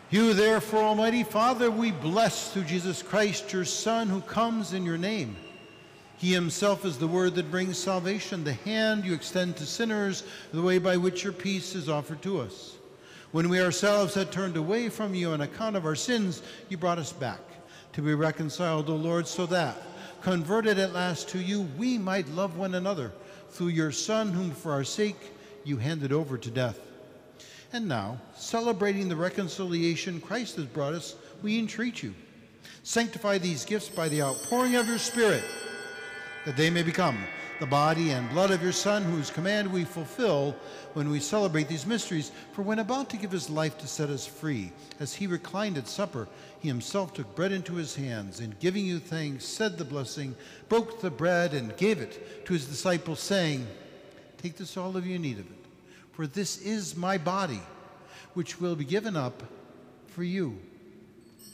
You, therefore, Almighty Father, we bless through Jesus Christ, your Son, who comes in your name. He himself is the word that brings salvation, the hand you extend to sinners, the way by which your peace is offered to us. When we ourselves had turned away from you on account of our sins, you brought us back to be reconciled, O Lord, so that, converted at last to you, we might love one another through your Son, whom for our sake you handed over to death. And now, celebrating the reconciliation Christ has brought us, we entreat you, sanctify these gifts by the outpouring of your Spirit, that they may become the body and blood of your Son, whose command we fulfill when we celebrate these mysteries. For when about to give his life to set us free, as he reclined at supper, he himself took bread into his hands, and giving you thanks, said the blessing, broke the bread, and gave it to his disciples, saying, "Take this, all of you, and eat of it, for this is my body, which will be given up for you."